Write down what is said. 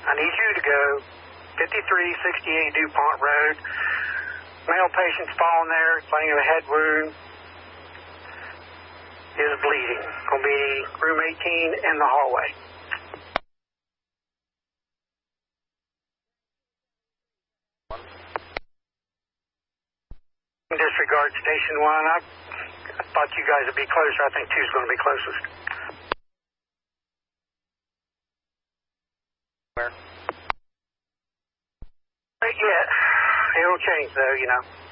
I need you to go 5368 DuPont Road. Male patient's fallen there, complaining of a head wound. Is bleeding. Going to be room 18 in the hallway. Disregard Station 1. I thought you guys would be closer. I think 2 is going to be closest. Where? Yeah. It'll change, though, you know.